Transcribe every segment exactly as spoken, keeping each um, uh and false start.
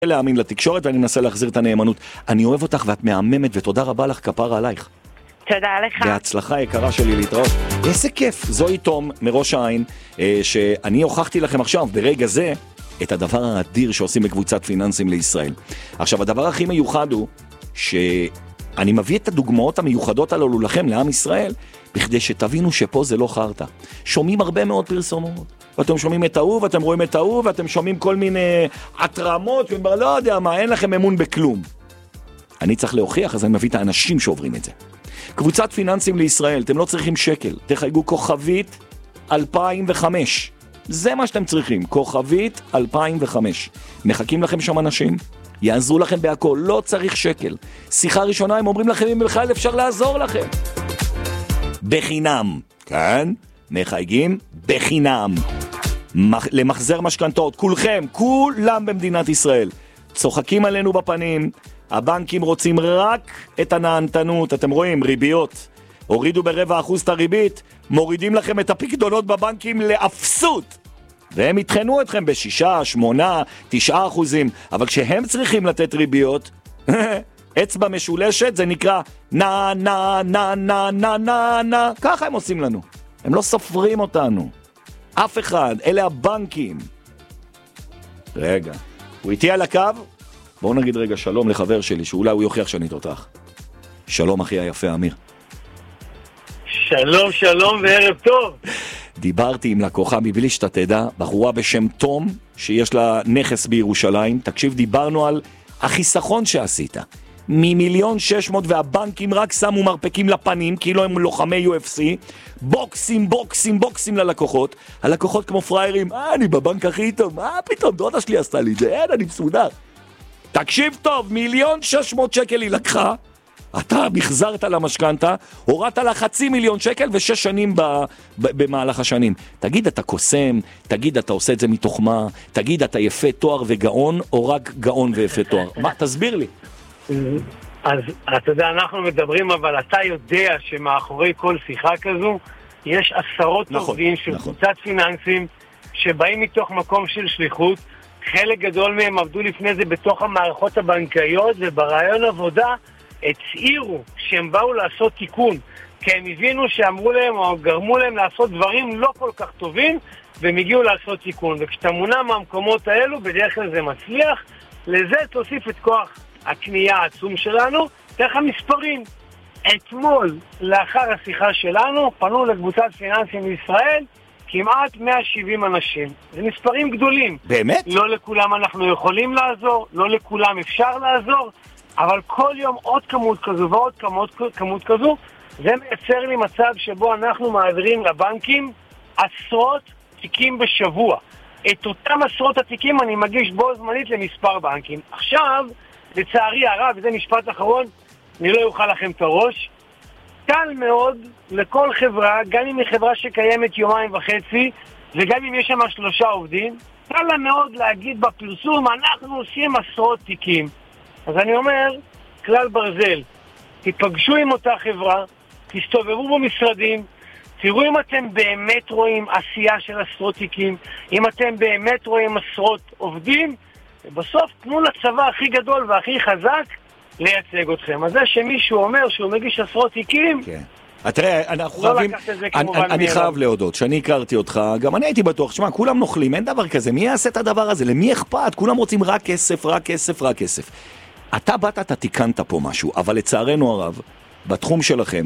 להאמין לתקשורת ואני מנסה להחזיר את הנאמנות. אני אוהב אותך ואת מהממת ותודה רבה לך, כפרה עלייך. תודה לך. והצלחה יקרה שלי להתראות. איזה כיף, זוהי תום מראש העין, שאני הוכחתי לכם עכשיו ברגע זה את הדבר האדיר שעושים בקבוצת פיננסים לישראל. עכשיו הדבר הכי מיוחד הוא שאני מביא את הדוגמאות המיוחדות הללו לכם, לעם ישראל, בכדי שתבינו שפה זה לא חרטה. שומעים הרבה מאוד פרסומות, ואתם שומעים את ההוא, ואתם רואים את ההוא, ואתם שומעים כל מיני התרמות, ואתם לא יודע מה, אין לכם אמון בכלום. אני צריך להוכיח, אז אני מביא את האנשים שעוברים את זה. קבוצת פיננסים לישראל, אתם לא צריכים שקל, תחייגו כוכבית אלפיים וחמש. זה מה שאתם צריכים, כוכבית אלפיים וחמש. מחכים לכם שם אנשים, יעזרו לכם בהכל, לא צריך שקל. שיחה ראשונה, הם אומרים לכם אם בכלל אפשר לעזור לכם. בחינם, כן? מחייגים בחינם. למחזר משכנתאות, כולכם, כולם במדינת ישראל. צוחקים עלינו בפנים, הבנקים רוצים רק את הנענתנות, אתם רואים, ריביות. הורידו ברבע אחוז את הריבית, מורידים לכם את הפקדונות בבנקים לאפסות. והם יתחנו אתכם בשישה, שמונה, תשעה אחוזים, אבל כשהם צריכים לתת ריביות, אצבע משולשת, זה נקרא נה, נה, נה, נה, נה, נה, נה. ככה הם עושים לנו. הם לא סופרים אותנו. אף אחד, אלה הבנקים. רגע, הוא איתי על הקו? בואו נגיד רגע שלום לחבר שלי, שאולי הוא יוכיח שאני תותח. שלום אחי היפה, אמיר. שלום, שלום וערב טוב. דיברתי עם לקוחה מבלי שאתה תדע, בחורה בשם תום, שיש לה נכס בירושלים. תקשיב, דיברנו על החיסכון שעשית. ממיליון שש מאות והבנקים רק שמו מרפקים לפנים, כאילו הם לוחמי יו אף סי, בוקסים, בוקסים, בוקסים ללקוחות. הלקוחות כמו פריירים, אה, אני בבנק הכי טוב, מה פתאום, דודה שלי עשתה לי את זה, אין, אני מסודר. תקשיב טוב, מיליון שש מאות שקל היא לקחה, אתה מחזרת למשכנתה, הורדת לה חצי מיליון שקל ושש שנים ב, ב, במהלך השנים. תגיד, אתה קוסם, תגיד, אתה עושה את זה מתוך מה, תגיד, אתה יפה תואר וגאון, או רק גאון ויפה תואר. מה, תסביר לי. אז אתה יודע, אנחנו מדברים, אבל אתה יודע שמאחורי כל שיחה כזו, יש עשרות נכון, עובדים של נכון. קבוצת פיננסים, שבאים מתוך מקום של שליחות, חלק גדול מהם עבדו לפני זה בתוך המערכות הבנקאיות, וברעיון עבודה הצעירו שהם באו לעשות תיקון, כי הם הבינו שאמרו להם או גרמו להם לעשות דברים לא כל כך טובים, והם הגיעו לעשות תיקון. וכשאתה מונע מהמקומות האלו, בדרך כלל זה מצליח. לזה תוסיף את כוח הקנייה העצום שלנו. דרך המספרים, אתמול לאחר השיחה שלנו פנו לקבוצת פיננסים לישראל כמעט מאה ושבעים אנשים. זה מספרים גדולים. באמת? לא לכולם אנחנו יכולים לעזור, לא לכולם אפשר לעזור, אבל כל יום עוד כמות כזו ועוד כמות, כמות כזו, זה מייצר לי מצב שבו אנחנו מעבירים לבנקים עשרות תיקים בשבוע. את אותם עשרות התיקים אני מגיש בו זמנית למספר בנקים. עכשיו, לצערי הרב, וזה משפט אחרון, אני לא אוכל לכם את הראש, קל מאוד לכל חברה, גם אם היא חברה שקיימת יומיים וחצי, וגם אם יש שם שלושה עובדים, קל לה מאוד להגיד בפרסום, אנחנו עושים עשרות תיקים. אז אני אומר, כלל ברזל, תיפגשו עם אותה חברה, תסתובבו במשרדים, תראו אם אתם באמת רואים עשייה של עשרות תיקים, אם אתם באמת רואים עשרות עובדים, ובסוף תנו לצבא הכי גדול והכי חזק לייצג אתכם. אז זה שמישהו אומר שהוא מגיש עשרות תיקים, כן. תראה, אנחנו לא חייבים, לקחת את זה אני, כמובן אני מאליו. חייב להודות, שאני הכרתי אותך, גם אני הייתי בטוח, שמה, כולם נוכלים, אין דבר כזה, מי יעשה את הדבר הזה? למי אכפת? כולם רוצים רק כסף, רק כסף, רק כסף. אתה באת, אתה תיקנת פה משהו, אבל לצערנו הרב, בתחום שלכם,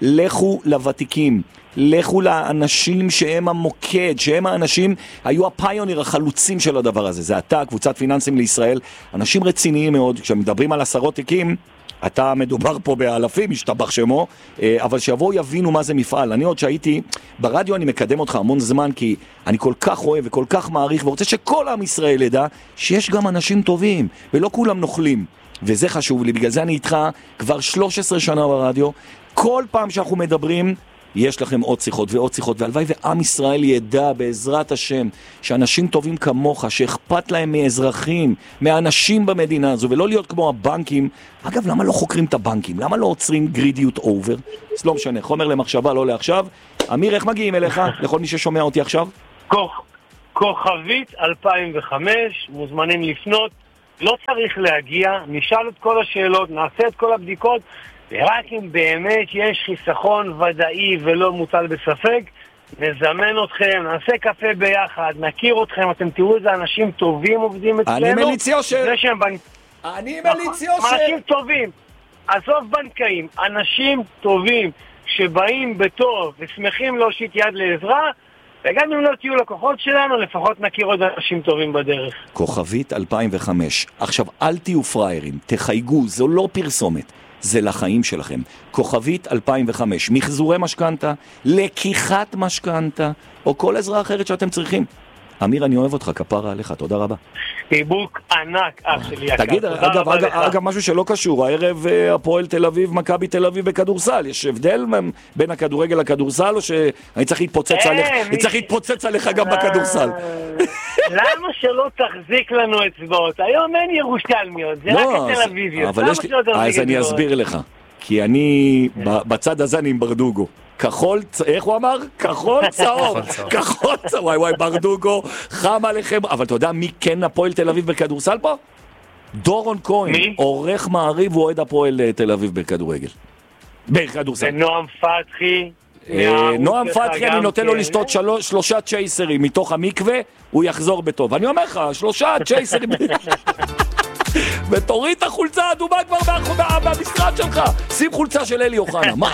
לכו לוותיקים, לכו לאנשים שהם המוקד, שהם האנשים, היו הפיוניר, החלוצים של הדבר הזה. זה אתה, קבוצת פיננסים לישראל, אנשים רציניים מאוד, כשמדברים על עשרות תיקים, אתה מדובר פה באלפים, משתבח שמו, אבל שיבואו יבינו מה זה מפעל. אני עוד שהייתי, ברדיו אני מקדם אותך המון זמן, כי אני כל כך אוהב וכל כך מעריך, ורוצה שכל עם ישראל ידע, שיש גם אנשים טובים, ולא כולם נוכלים. וזה חשוב לי, בגלל זה אני איתך כבר שלוש עשרה שנה ברדיו, כל פעם שאנחנו מדברים, יש לכם עוד שיחות ועוד שיחות, והלוואי ועם ישראל ידע בעזרת השם, שאנשים טובים כמוך, שאכפת להם מאזרחים, מאנשים במדינה הזו, ולא להיות כמו הבנקים. אגב, למה לא חוקרים את הבנקים? למה לא עוצרים גרידיות אובר? אז לא משנה, חומר למחשבה, לא לעכשיו. אמיר, איך מגיעים אליך? לכל מי ששומע אותי עכשיו? כוכבית אלפיים וחמש, מוזמנים לפנות, לא צריך להגיע, נשאל את כל השאלות, נעשה את כל הבדיקות, ורק אם באמת יש חיסכון ודאי ולא מוטל בספק, נזמן אתכם, נעשה קפה ביחד, נכיר אתכם, אתם תראו איזה אנשים טובים עובדים אצלנו. אני מליץ יושר. בנ... אני מליץ יושר. אנשים טובים, עזוב בנקאים, אנשים טובים שבאים בטוב ושמחים להושיט יד לעזרה, וגם אם לא תהיו לקוחות שלנו, לפחות נכיר עוד אנשים טובים בדרך. כוכבית אלפיים וחמש. עכשיו, אל תהיו פריירים, תחייגו, זו לא פרסומת. זה לחיים שלכם. כוכבית אלפיים וחמש. מחזורי משכנתה, לקיחת משכנתה, או כל עזרה אחרת שאתם צריכים. אמיר, אני אוהב אותך, כפרה עליך, תודה רבה. חיבוק ענק, אח שלי יקר. תגיד, אגב, אגב, אגב, משהו שלא קשור, הערב הפועל תל אביב, מכבי תל אביב בכדורסל, יש הבדל בין הכדורגל לכדורסל, או שאני צריך להתפוצץ עליך, אני צריך להתפוצץ עליך גם בכדורסל. למה שלא תחזיק לנו אצבעות? היום אין ירושלמיות, זה רק התל אביביות. אז אני אסביר לך, כי אני, בצד הזה אני עם ברדוגו. כחול, איך הוא אמר? כחול צהוב. כחול צהוב. וואי וואי, ברדוגו, חם עליכם. אבל אתה יודע מי כן הפועל תל אביב בכדורסל פה? דורון כהן. מי? עורך מעריב ואוהד הפועל תל אביב בכדורגל. בכדורסל. ונועם פתחי. נועם פתחי, אני נותן לו לשתות שלושה צ'ייסרים מתוך המקווה, הוא יחזור בטוב. אני אומר לך, שלושה צ'ייסרים. ותוריד את החולצה האדומה כבר במשרד שלך. שים חולצה של אלי אוחנה. מה?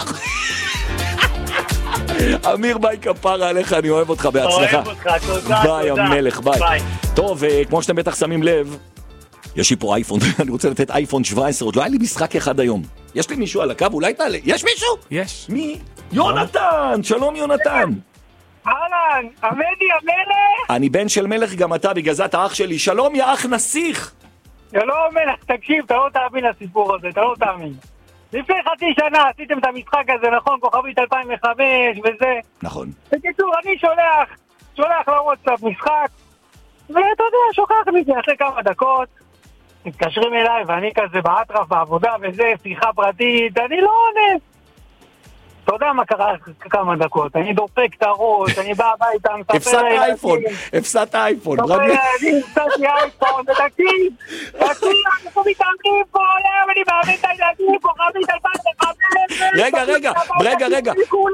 אמיר, ביי, כפרה עליך, אני אוהב אותך, בהצלחה. אוהב אותך, תודה, ביי, תודה. המלך, ביי. ביי. טוב, כמו שאתם בטח שמים לב, יש לי פה אייפון, אני רוצה לתת אייפון שבע עשרה, עוד לא היה לי משחק אחד היום. יש לי מישהו על הקו, אולי תעלה. יש מישהו? יש. מי? יונתן! שלום יונתן. אהלן, עמדי המלך? אני בן של מלך גם אתה, בגלל זה אתה אח שלי. שלום, יא אח נסיך. שלום מלך, תקשיב, אתה לא תאמין לסיפור הזה, אתה לא תאמין. לפני חצי שנה עשיתם את המשחק הזה, נכון? כוכבית אלפיים וחמש וזה. נכון. בקיצור, אני שולח, שולח לוואטסאפ משחק, ואתה יודע, שוכח מזה אחרי כמה דקות, מתקשרים אליי ואני כזה באטרף בעבודה וזה, שיחה פרטית, אני לא עונה. אתה יודע מה קרה כמה דקות, אני דופק את הראש, אני בא הביתה, הפסדת אייפון, הפסדת אייפון. אני הפסדתי אייפון, ותקשיב, תקשיב, אנחנו מתאמנים פה, עליהם, אני מאמין את הילדים, כוכבית אלפיים וחמש. רגע, רגע, רגע, רגע,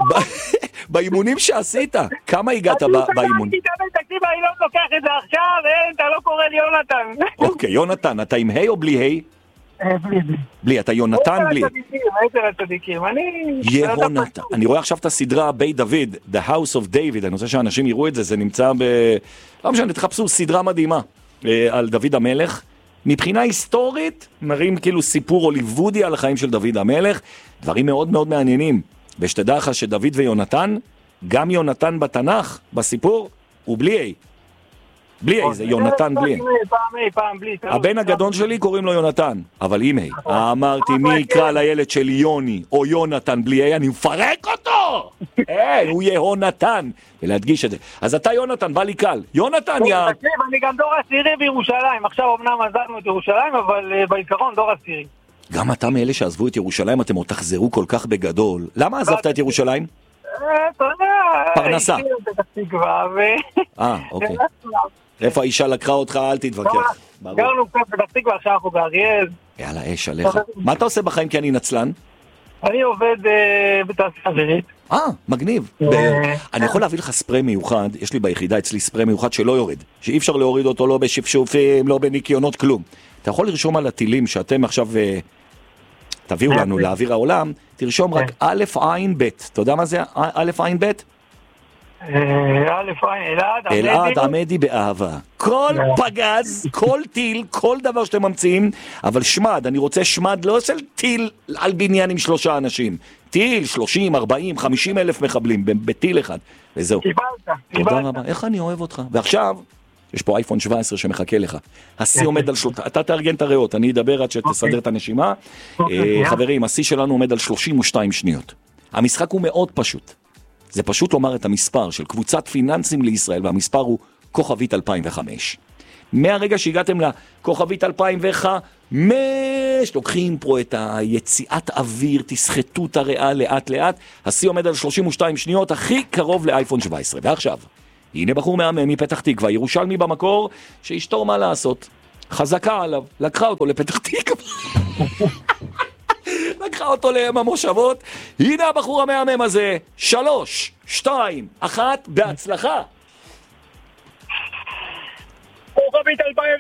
באימונים שעשית, כמה הגעת באימון? תקשיב, אני לא לוקח את זה עכשיו, אתה לא קורא לי יונתן. אוקיי, יונתן, אתה עם היי או בלי היי? בלי, בלי. בלי, אתה יונתן בלי. איזה הצדיקים, אני... יהונתן. אני רואה עכשיו את הסדרה בית דוד, The House of David, אני רוצה שאנשים יראו את זה, זה נמצא ב... לא משנה, תחפשו סדרה מדהימה על דוד המלך. מבחינה היסטורית, מראים כאילו סיפור הוליוודי על החיים של דוד המלך, דברים מאוד מאוד מעניינים. ושתדע לך שדוד ויונתן, גם יונתן בתנ"ך, בסיפור, הוא בלי איי. בלי איי, זה יונתן בלי איי. הבן הגדול שלי קוראים לו יונתן, אבל עם איי. אמרתי, מי יקרא לילד שלי יוני או יונתן בלי איי, אני מפרק אותו! אין, הוא יהונתן. ולהדגיש את זה. אז אתה יונתן, בא לי קל. יונתן יא... תקשיב, אני גם דור עשירי בירושלים. עכשיו אמנם עזבנו את ירושלים, אבל בעיקרון דור עשירי. גם אתה מאלה שעזבו את ירושלים, אתם עוד תחזרו כל כך בגדול. למה עזבת את ירושלים? אתה יודע... פרנסה. אה, אוקיי. איפה האישה לקחה אותך, אל תתווכח. גרנו קצת בפתח תקווה, עכשיו אנחנו באריאל. יאללה, אש עליך. מה אתה עושה בחיים כי אני נצלן? אני עובד בתעשייה אווירית. אה, מגניב. אני יכול להביא לך ספרי מיוחד, יש לי ביחידה אצלי ספרי מיוחד שלא יורד, שאי אפשר להוריד אותו לא בשפשופים, לא בניקיונות, כלום. אתה יכול לרשום על הטילים שאתם עכשיו תביאו לנו לאוויר העולם, תרשום רק א' עין ב'. אתה יודע מה זה א' עין ב'? א' עין, אלעד, אלעד עמדי באהבה. כל פגז, כל טיל, כל דבר שאתם ממציאים, אבל שמד, אני רוצה שמד לא של טיל על בניין עם שלושה אנשים. טיל, שלושים, ארבעים, חמישים אלף מחבלים, בטיל אחד, וזהו. קיבלת, תודה קיבלת. רבה, איך אני אוהב אותך. ועכשיו, יש פה אייפון שבע עשרה שמחכה לך. השיא עומד על שלושה, אתה תארגן את הריאות, אני אדבר עד שתסדר את הנשימה. חברים, השיא שלנו עומד על שלושים ושתיים שניות. המשחק הוא מאוד פשוט. זה פשוט לומר את המספר של קבוצת פיננסים לישראל, והמספר הוא כוכבית אלפיים וחמש. מהרגע שהגעתם לכוכבית אלפיים וחמש, לוקחים פה את היציאת אוויר, תסחטו את הריאה לאט לאט, השיא עומד על שלושים ושתיים שניות, הכי קרוב לאייפון שבע עשרה. ועכשיו, הנה בחור מהמם מפתח תקווה, ירושלמי במקור, שישתור מה לעשות. חזקה עליו, לקחה אותו לפתח תקווה. לקחה אותו לים המושבות. הנה הבחור המהמם הזה. שלוש, שתיים, אחת, בהצלחה. כוכבית אלפיים